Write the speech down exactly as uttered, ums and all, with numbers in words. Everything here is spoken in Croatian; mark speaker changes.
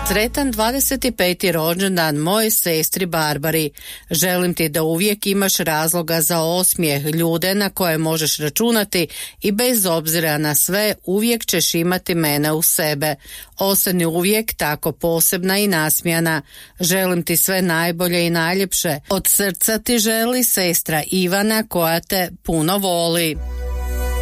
Speaker 1: Sretan dvadeset peti rođendan mojoj sestri Barbari. Želim ti da uvijek imaš razloga za osmijeh, ljude na koje možeš računati i bez obzira na sve uvijek ćeš imati mene u sebe. Ostani uvijek tako posebna i nasmijana. Želim ti sve najbolje i najljepše. Od srca ti želi sestra Ivana koja te puno voli.